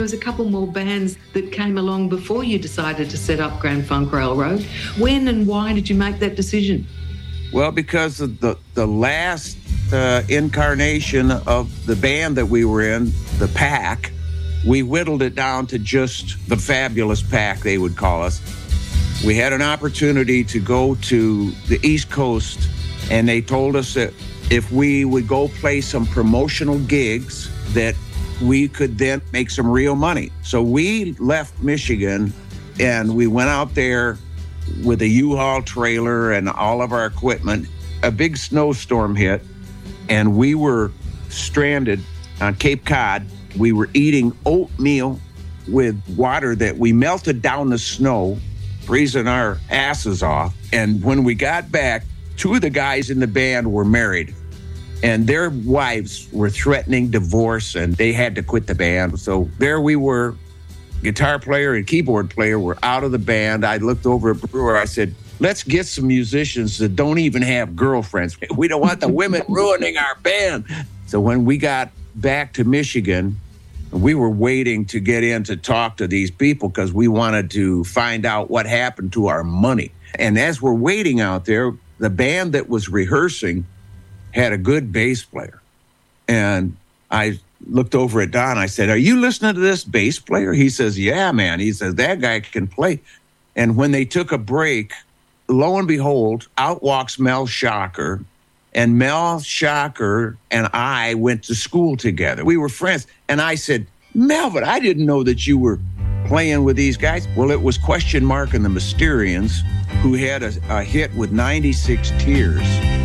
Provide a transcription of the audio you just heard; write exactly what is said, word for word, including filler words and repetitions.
there was a couple more bands that came along before you decided to set up Grand Funk Railroad. When and why did you make that decision? Well, because of the, the last uh, incarnation of the band that we were in, the Pack, we whittled it down to just the Fabulous Pack, they would call us. We had an opportunity to go to the East Coast, and they told us that if we would go play some promotional gigs, that we could then make some real money. So we left Michigan, and we went out there with a U-Haul trailer and all of our equipment. A big snowstorm hit, and we were stranded on Cape Cod. We were eating oatmeal with water that we melted down the snow, freezing our asses off. And when we got back, two of the guys in the band were married, and their wives were threatening divorce, and they had to quit the band. So there we were, guitar player and keyboard player were out of the band. I looked over at Brewer. I said, let's get some musicians that don't even have girlfriends. We don't want the women ruining our band. So when we got back to Michigan, we were waiting to get in to talk to these people because we wanted to find out what happened to our money. And as we're waiting out there, the band that was rehearsing had a good bass player. And I looked over at Don. I said, are you listening to this bass player? He says, yeah, man. He says, that guy can play. And when they took a break, lo and behold, out walks Mel Shocker. And Mel Shocker and I went to school together. We were friends. And I said, Melvin, I didn't know that you were playing with these guys. Well, it was Question Mark and the Mysterians, who had a, a hit with ninety-six Tears.